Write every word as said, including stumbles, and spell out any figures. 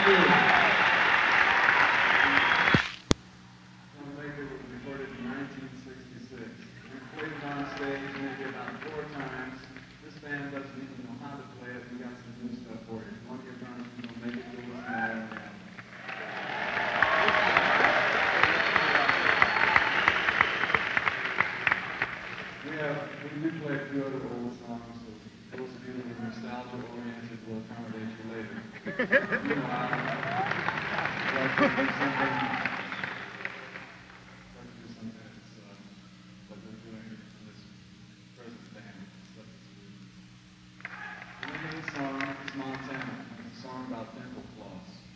Maker was recorded in nineteen sixty-six. We played it on stage maybe about four times. This band doesn't even know how to play it. We got some new stuff for you. One of your drums is going to make it go with smile. We have, we do play a few other old songs, so those of you who are nostalgia-oriented will accommodate you later. You know, I'd like to do something